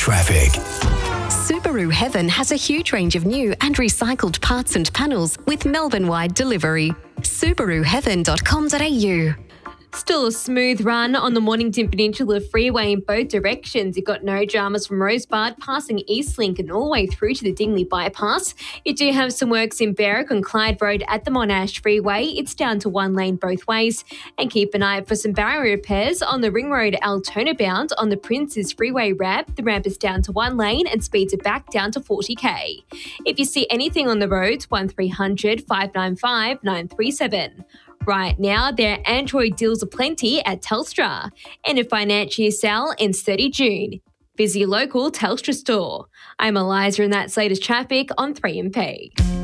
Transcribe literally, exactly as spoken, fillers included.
traffic. Subaru Heaven has a huge range of new and recycled parts and panels with Melbourne-wide delivery. subaru heaven dot com dot a u. Still a smooth run on the Mornington Peninsula Freeway in both directions. You've got no dramas from Rosebud passing Eastlink and all the way through to the Dingley bypass. You do have some works in Berwick on Clyde Road at the Monash Freeway. It's down to one lane both ways. And keep an eye out for some barrier repairs on the Ring Road Altona bound on the Princes Freeway ramp. The ramp is down to one lane and speeds are back down to forty k. If you see anything on the roads, one three hundred, five nine five, nine three seven. Right now, their Android deals aplenty at Telstra. And a financial year sale ends thirtieth of June. Visit your local Telstra store. I'm Eliza and that's latest traffic on three M P.